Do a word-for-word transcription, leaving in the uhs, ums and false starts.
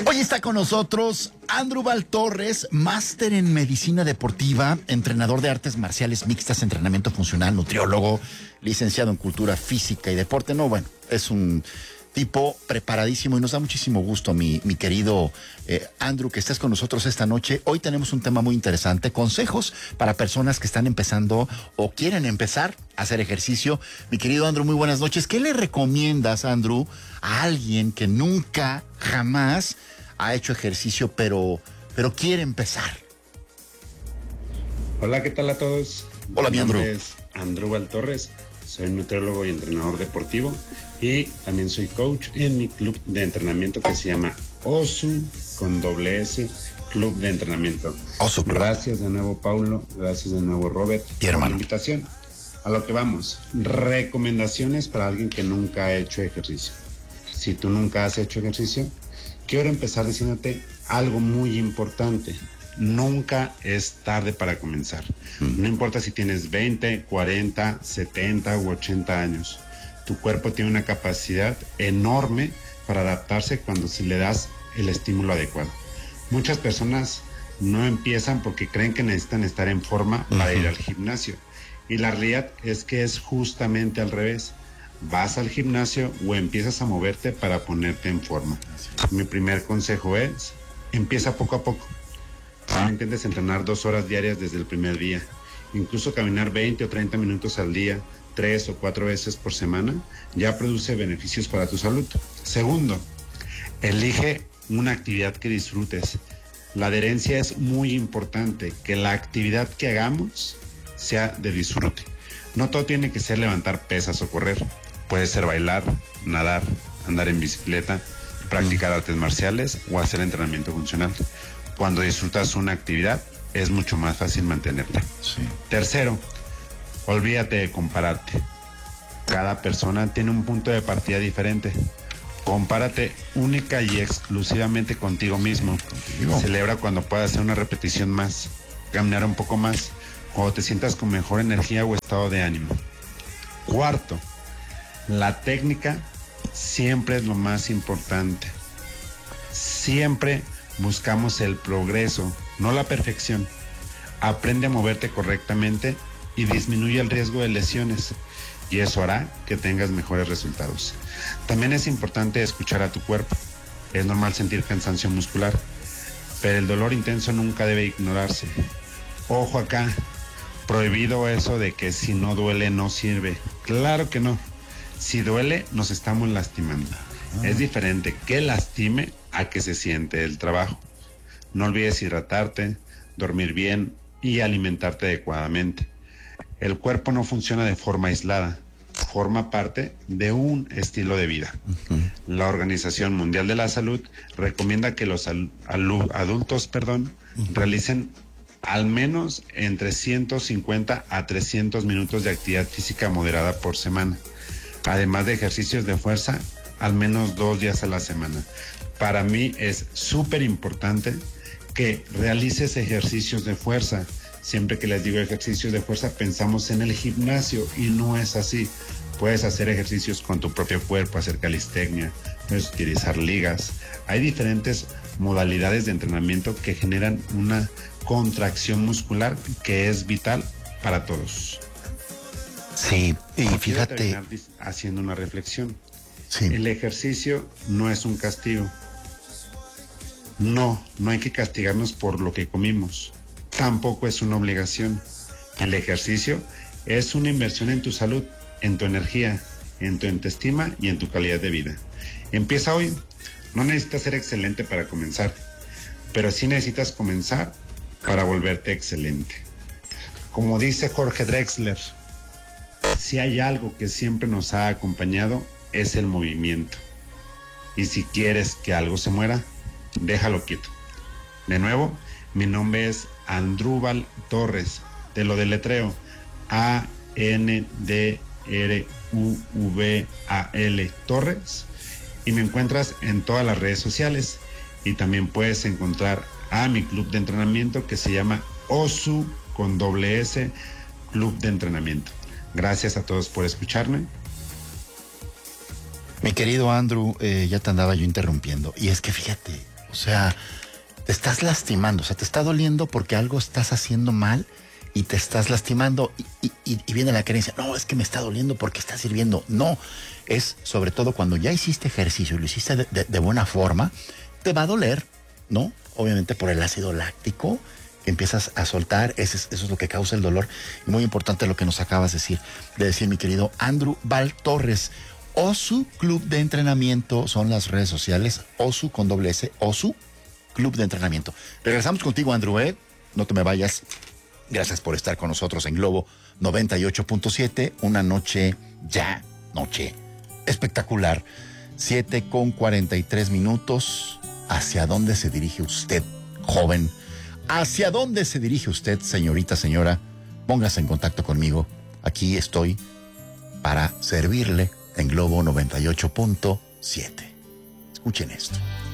Hoy está con nosotros Andrúbal Torres, máster en medicina deportiva, entrenador de artes marciales mixtas, entrenamiento funcional, nutriólogo, licenciado en cultura física y deporte. No, bueno, es un tipo preparadísimo y nos da muchísimo gusto, mi, mi querido eh, Andrew, que estés con nosotros esta noche. Hoy tenemos un tema muy interesante, consejos para personas que están empezando o quieren empezar a hacer ejercicio. Mi querido Andrew, muy buenas noches. ¿Qué le recomiendas, Andrew, a alguien que nunca, jamás ha hecho ejercicio, pero, pero quiere empezar? Hola, ¿qué tal a todos? Hola, mi Andrew. Mi nombre es Andrúbal Torres, soy nutriólogo y entrenador deportivo y también soy coach en mi club de entrenamiento que se llama OSU con doble S, Club de Entrenamiento. Osu, gracias de nuevo, Paulo, gracias de nuevo, Robert, y hermano, por la invitación. A lo que vamos, recomendaciones para alguien que nunca ha hecho ejercicio. Si tú nunca has hecho ejercicio, quiero empezar diciéndote algo muy importante. Nunca es tarde para comenzar. No importa si tienes veinte, cuarenta, setenta u ochenta años. Tu cuerpo tiene una capacidad enorme para adaptarse cuando se le das el estímulo adecuado. Muchas personas no empiezan porque creen que necesitan estar en forma para ir al gimnasio. Y la realidad es que es justamente al revés. Vas al gimnasio o empiezas a moverte para ponerte en forma. Mi primer consejo es, empieza poco a poco. No intentes entrenar dos horas diarias desde el primer día. Incluso caminar veinte o treinta minutos al día, tres o cuatro veces por semana, ya produce beneficios para tu salud. Segundo, elige una actividad que disfrutes. La adherencia es muy importante, que la actividad que hagamos sea de disfrute. No todo tiene que ser levantar pesas o correr. Puede ser bailar, nadar, andar en bicicleta, practicar artes marciales o hacer entrenamiento funcional. Cuando disfrutas una actividad, es mucho más fácil mantenerla. Sí. Tercero, olvídate de compararte. Cada persona tiene un punto de partida diferente. Compárate única y exclusivamente contigo mismo. Contigo. Celebra cuando puedas hacer una repetición más, caminar un poco más, cuando te sientas con mejor energía o estado de ánimo. Cuarto, la técnica siempre es lo más importante. Siempre buscamos el progreso, no la perfección. Aprende a moverte correctamente y disminuye el riesgo de lesiones. Y eso hará que tengas mejores resultados. También es importante escuchar a tu cuerpo. Es normal sentir cansancio muscular, pero el dolor intenso nunca debe ignorarse. Ojo acá, prohibido eso de que si no duele no sirve. Claro que no. Si duele, nos estamos lastimando. Ah. Es diferente que lastime a que se siente el trabajo. No olvides hidratarte, dormir bien y alimentarte adecuadamente. El cuerpo no funciona de forma aislada, forma parte de un estilo de vida. Uh-huh. La Organización Mundial de la Salud recomienda que los al- al- adultos perdón, uh-huh. realicen al menos entre ciento cincuenta a trescientos minutos de actividad física moderada por semana, además de ejercicios de fuerza al menos dos días a la semana. Para mí es súper importante que realices ejercicios de fuerza. Siempre que les digo ejercicios de fuerza pensamos en el gimnasio y no es así. Puedes hacer ejercicios con tu propio cuerpo, hacer calistenia, puedes utilizar ligas. Hay diferentes modalidades de entrenamiento que generan una contracción muscular que es vital para todos. Sí, y fíjate. Quiero terminar haciendo una reflexión. Sí. El ejercicio no es un castigo. No, no hay que castigarnos por lo que comimos. Tampoco es una obligación. El ejercicio es una inversión en tu salud, en tu energía, en tu autoestima y en tu calidad de vida. Empieza hoy. No necesitas ser excelente para comenzar, pero sí necesitas comenzar para volverte excelente. Como dice Jorge Drexler, si hay algo que siempre nos ha acompañado es el movimiento. Y si quieres que algo se muera, déjalo quieto. De nuevo, mi nombre es Andrúbal Torres. Te lo deletreo. A N D R U V A L Torres. Y me encuentras en todas las redes sociales. Y también puedes encontrar a mi club de entrenamiento que se llama OSU con doble S, Club de Entrenamiento. Gracias a todos por escucharme. Mi querido Andrew, eh, ya te andaba yo interrumpiendo. Y es que fíjate, O sea, te estás lastimando, o sea, te está doliendo porque algo estás haciendo mal y te estás lastimando y, y, y viene la creencia, no, es que me está doliendo porque está sirviendo. No, es sobre todo cuando ya hiciste ejercicio y lo hiciste de, de, de buena forma, te va a doler, ¿no? Obviamente por el ácido láctico que empiezas a soltar, eso es, eso es lo que causa el dolor. Y muy importante lo que nos acabas de decir, de decir mi querido Andrew Val Torres. Osu Club de Entrenamiento son las redes sociales, Osu con doble S, Osu Club de Entrenamiento. Regresamos contigo, Andrew, ¿eh? No te me vayas. Gracias por estar con nosotros en Globo noventa y ocho punto siete. Una noche, ya, noche espectacular. siete con cuarenta y tres minutos. ¿Hacia dónde se dirige usted, joven? ¿Hacia dónde se dirige usted, señorita, señora? Póngase en contacto conmigo. Aquí estoy para servirle en Globo noventa y ocho punto siete. Escuchen esto.